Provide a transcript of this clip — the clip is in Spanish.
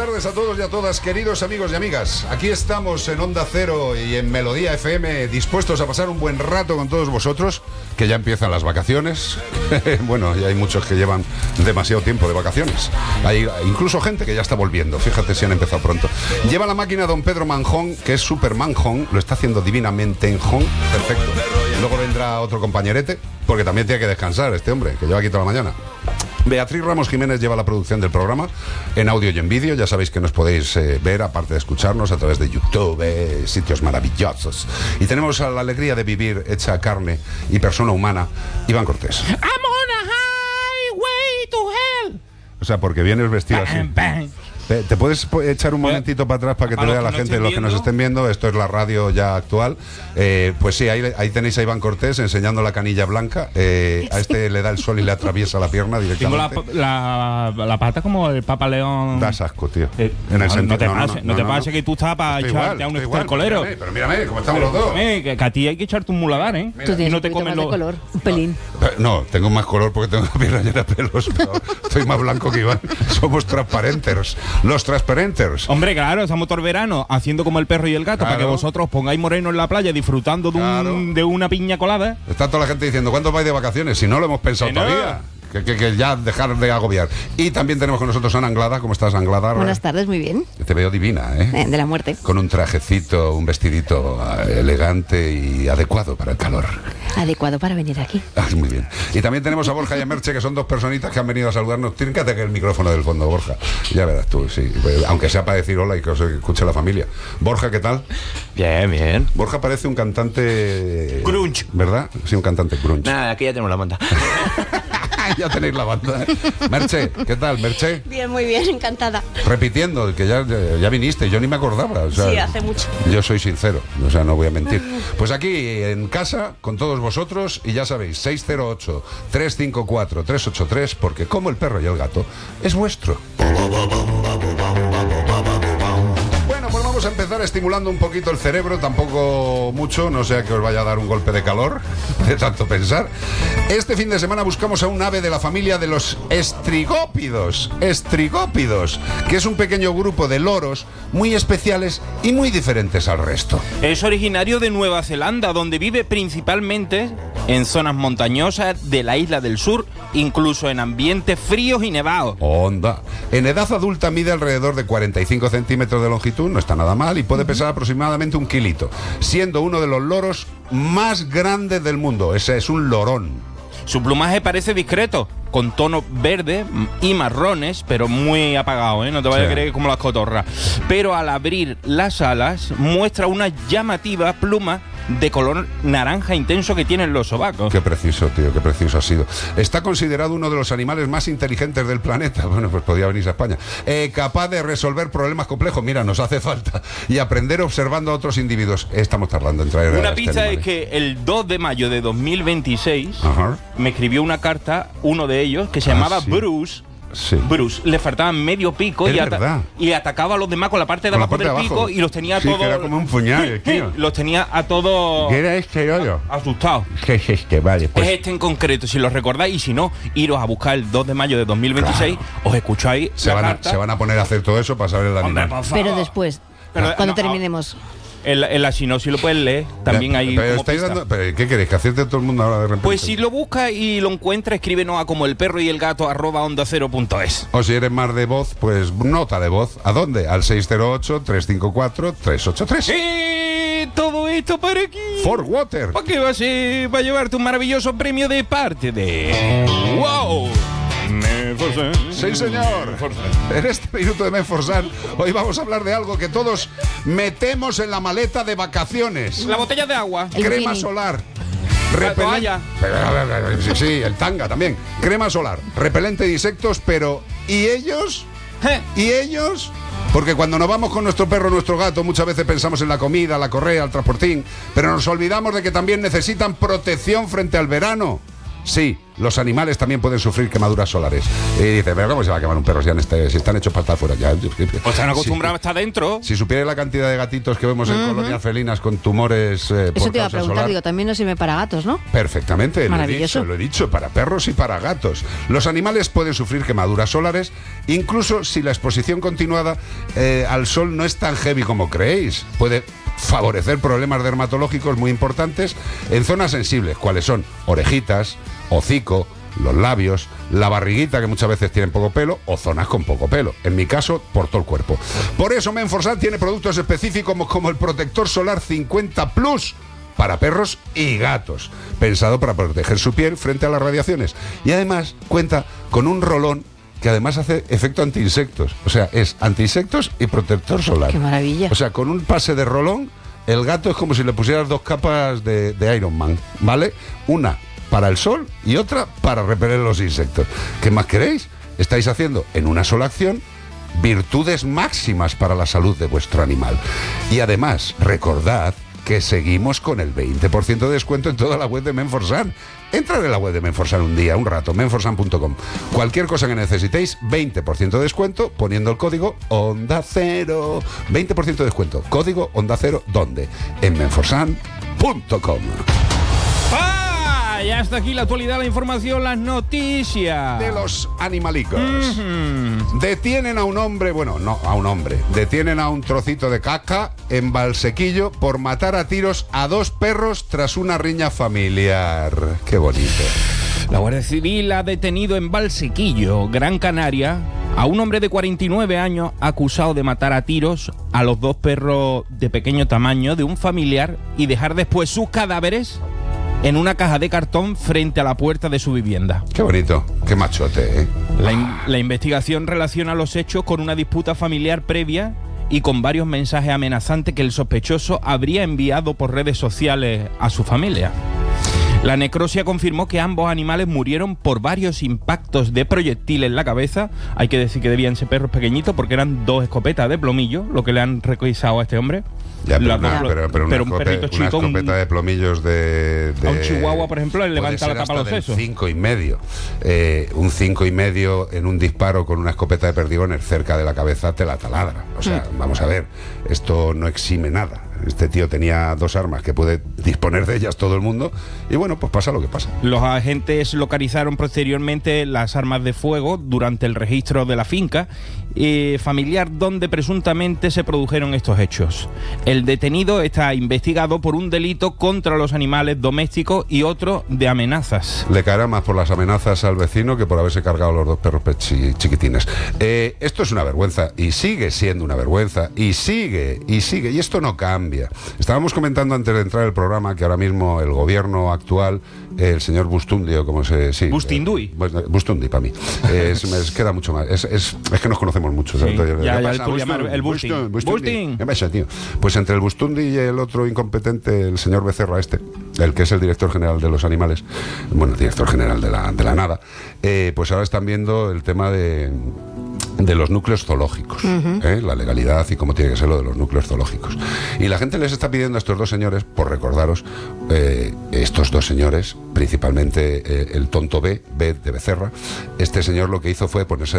tardes a todos y a todas, queridos amigos y amigas. Aquí estamos en Onda Cero y en Melodía FM, dispuestos a pasar un buen rato con todos vosotros, que ya empiezan las vacaciones. Bueno, ya hay muchos que llevan demasiado tiempo de vacaciones. Hay incluso gente que ya está volviendo, fíjate si han empezado pronto. Lleva la máquina don Pedro Manjón, que es super Manjón, lo está haciendo divinamente en Jón, perfecto. Luego vendrá otro compañerete, porque también tiene que descansar este hombre, que lleva aquí toda la mañana. Beatriz Ramos Jiménez lleva la producción del programa en audio y en vídeo. Ya sabéis que nos podéis ver, aparte de escucharnos, a través de YouTube, sitios maravillosos. Y tenemos a la alegría de vivir hecha carne y persona humana, Iván Cortés. I'm on a highway to hell. O sea, porque vienes vestido así. Bang. ¿Te puedes echar un momentito para atrás para que te vea la gente, los que nos estén viendo? Esto es la radio ya actual. Pues sí, ahí tenéis a Iván Cortés enseñando la canilla blanca. A este le da el sol y le atraviesa la pierna directamente. Tengo la pata como el Papa León. Das asco, tío. En el sentido, no te pases que tú estás para echarte a un estercolero. Pero mírame, como estamos los dos. Que a ti hay que echarte un muladar, ¿eh? Tú tienes no te un comen poquito más de color, un pelín. No, tengo más color porque tengo la pierna llena de pelos, pero estoy más blanco que Iván. Somos transparentes. Los transparentes. Hombre, claro, estamos todo el verano haciendo como el perro y el gato, para que vosotros pongáis moreno en la playa disfrutando de una piña colada. Está toda la gente diciendo, ¿cuándo vais de vacaciones? Si no lo hemos pensado todavía. Que ya dejar de agobiar. Y también tenemos con nosotros a Ana Anglada. ¿Cómo estás, Anglada? Buenas tardes, muy bien. Te veo divina, ¿eh? De la muerte. Con un trajecito, un vestidito elegante y adecuado para el calor. Adecuado para venir aquí. Muy bien. Y también tenemos a Borja y a Merche, que son dos personitas que han venido a saludarnos. Tienen que atacar el micrófono del fondo, Borja. Ya verás tú, sí. Aunque sea para decir hola y que os escuche la familia. Borja, ¿qué tal? Bien, bien. Borja parece un cantante... grunge. ¿Verdad? Sí, un cantante grunge. Nada, aquí ya tenemos la banda. Ya tenéis la banda, ¿eh? Merche, ¿qué tal, Merche? Bien, muy bien, encantada. Repitiendo, que ya viniste, yo ni me acordaba. O sea, sí, hace mucho. Yo soy sincero, o sea, no voy a mentir. Pues aquí, en casa, con todos vosotros, y ya sabéis, 608-354-383, porque como el perro y el gato, es vuestro. Vamos a empezar estimulando un poquito el cerebro, tampoco mucho, no sea que os vaya a dar un golpe de calor de tanto pensar. Este fin de semana buscamos a un ave de la familia de los estrigópidos, que es un pequeño grupo de loros muy especiales y muy diferentes al resto. Es originario de Nueva Zelanda, donde vive principalmente en zonas montañosas de la isla del sur, incluso en ambientes fríos y nevados. Onda. En edad adulta mide alrededor de 45 centímetros de longitud, no está nada mal, y puede pesar aproximadamente 1 kilito, siendo uno de los loros más grandes del mundo. Ese es un lorón. Su plumaje parece discreto, con tonos verdes y marrones, pero muy apagado, ¿eh? No te vayas a creer como las cotorras. Pero al abrir las alas, muestra una llamativa pluma de color naranja intenso que tienen los sobacos. Qué preciso, tío, qué preciso ha sido. Está considerado uno de los animales más inteligentes del planeta. Bueno, pues podía venirse a España. Capaz de resolver problemas complejos. Mira, nos hace falta. Y aprender observando a otros individuos. Estamos tardando en traer una pista es que el 2 de mayo de 2026 me escribió una carta, uno de ellos, que se llamaba Bruce. Sí. Bruce, le faltaban medio pico y atacaba a los demás con la parte de abajo del pico y los tenía a todos. Era como un puñal, tío. Los tenía a todos. ¿Qué era este hoyo? Asustados. ¿Qué es este? Vale, pues. Es este en concreto, si lo recordáis, y si no, iros a buscar el 2 de mayo de 2026, os escucháis. Se van a poner a hacer todo eso para saber el animal. Hombre, pero después, cuando terminemos. En la sinopsis lo puedes leer, también hay como pista. ¿Pero qué queréis? ¿Que acierte todo el mundo ahora de repente? Pues si lo buscas y lo encuentras, escríbenos a como el perro y el gato @ondacero.es. O si eres más de voz, pues nota de voz. ¿A dónde? Al 608-354-383. Y todo esto para aquí. For Water. ¿Para qué va a llevarte un maravilloso premio de parte de ¡Wow! Menforsan. Sí, señor. En este minuto de Menforsan, hoy vamos a hablar de algo que todos metemos en la maleta de vacaciones. La botella de agua. Crema solar. La toalla. Sí, el tanga también. Crema solar, repelente de insectos, pero ¿y ellos? ¿Y ellos? Porque cuando nos vamos con nuestro perro o nuestro gato, muchas veces pensamos en la comida, la correa, el transportín, pero nos olvidamos de que también necesitan protección frente al verano. Sí, los animales también pueden sufrir quemaduras solares. Y dice, pero ¿cómo se va a quemar un perro si están hechos para estar fuera? Ya, pues están acostumbrados a estar dentro. Si supiera la cantidad de gatitos que vemos en colonias felinas con tumores por Eso te iba a causa preguntar, solar. digo, también no sirve para gatos, ¿no? Perfectamente, Maravilloso. lo he dicho, para perros y para gatos. Los animales pueden sufrir quemaduras solares, incluso si la exposición continuada al sol no es tan heavy como creéis. Puede favorecer problemas dermatológicos muy importantes en zonas sensibles, cuáles son orejitas, hocico, los labios, la barriguita, que muchas veces tienen poco pelo, o zonas con poco pelo. En mi caso, por todo el cuerpo. Por eso Menforsan tiene productos específicos como el protector solar 50 Plus para perros y gatos, pensado para proteger su piel frente a las radiaciones. Y además cuenta con un rolón que además hace efecto anti-insectos. O sea, es anti-insectos y protector solar. ¡Qué maravilla! O sea, con un pase de rolón, el gato es como si le pusieras 2 capas de Iron Man, ¿vale? Una para el sol y otra para repeler los insectos. ¿Qué más queréis? Estáis haciendo en una sola acción virtudes máximas para la salud de vuestro animal. Y además, recordad que seguimos con el 20% de descuento en toda la web de Menforsan. Entrad en la web de Menforsan un rato, menforsan.com. Cualquier cosa que necesitéis, 20% de descuento poniendo el código Onda Cero. 20% de descuento, código Onda Cero, ¿dónde? En menforsan.com. Ya está aquí la actualidad, la información, las noticias De los animalicos. Detienen a un hombre, detienen a un trocito de caca en Valsequillo por matar a tiros a 2 perros tras una riña familiar. Qué bonito. La Guardia Civil ha detenido en Valsequillo, Gran Canaria, a un hombre de 49 años acusado de matar a tiros a los 2 perros de pequeño tamaño de un familiar y dejar después sus cadáveres en una caja de cartón frente a la puerta de su vivienda. Qué bonito, qué machote, ¿eh? La investigación relaciona los hechos con una disputa familiar previa y con varios mensajes amenazantes que el sospechoso habría enviado por redes sociales a su familia. La necropsia confirmó que ambos animales murieron por varios impactos de proyectil en la cabeza. Hay que decir que debían ser perros pequeñitos porque eran 2 escopetas de plomillo, lo que le han requisado a este hombre. Ya, pero un perrito chico, una escopeta de plomillos de a un chihuahua, por ejemplo, le levanta la tapa a los sesos. 5,5. Un 5,5 en un disparo con una escopeta de perdigones cerca de la cabeza te la taladra. O sea, vamos a ver, esto no exime nada. Este tío tenía 2 armas que puede disponer de ellas todo el mundo y bueno, pues pasa lo que pasa. Los agentes localizaron posteriormente las armas de fuego durante el registro de la finca familiar donde presuntamente se produjeron estos hechos. El detenido está investigado por un delito contra los animales domésticos y otro de amenazas. Le caerá más por las amenazas al vecino que por haberse cargado los 2 perros chiquitines. Esto es una vergüenza y sigue siendo una vergüenza y sigue y esto no cambia. Estábamos comentando antes de entrar el programa que ahora mismo el gobierno actual, el señor Bustundi o como se... Sí, Bustinduy. Bustundi para mí. Me queda mucho más. Es que nos conocemos mucho. Sí, el Bustin. ¿Qué pasa, tío? Pues entre el Bustundi y el otro incompetente, el señor Becerra el que es el director general de los animales, bueno, director general de la nada, pues ahora están viendo el tema de los núcleos zoológicos, la legalidad y cómo tiene que ser lo de los núcleos zoológicos. Y la gente les está pidiendo a estos 2 señores, por recordaros, estos 2 señores, principalmente el tonto B de Becerra, este señor lo que hizo fue ponerse